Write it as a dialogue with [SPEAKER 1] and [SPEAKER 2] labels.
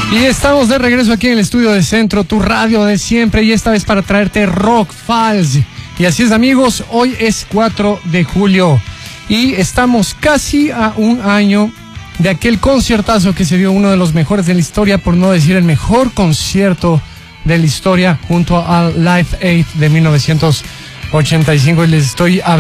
[SPEAKER 1] Y estamos de regreso aquí en el estudio de Centro, tu radio de siempre, y esta vez para traerte Rock Files. Y así es, amigos, hoy es 4 de julio y estamos casi a un año de aquel conciertazo que se dio, uno de los mejores de la historia, por no decir el mejor concierto de la historia, junto al Live Aid de 1985. Y les estoy